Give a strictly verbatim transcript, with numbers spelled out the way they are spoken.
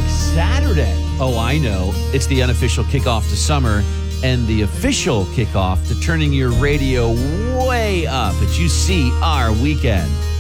like Saturday. Oh, I know. It's the unofficial kickoff to summer and the official kickoff to turning your radio way up as you see our weekend.